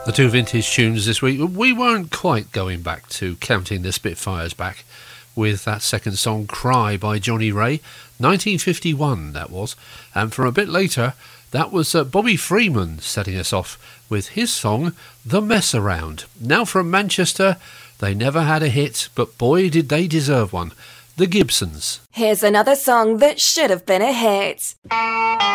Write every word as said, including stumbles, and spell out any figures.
The two vintage tunes this week. We weren't quite going back to counting the Spitfires back with that second song, Cry by Johnny Ray. nineteen fifty-one, that was. And from a bit later, that was uh, Bobby Freeman setting us off with his song, The Mess Around. Now from Manchester, they never had a hit, but boy did they deserve one. The Gibsons. Here's another song that should have been a hit.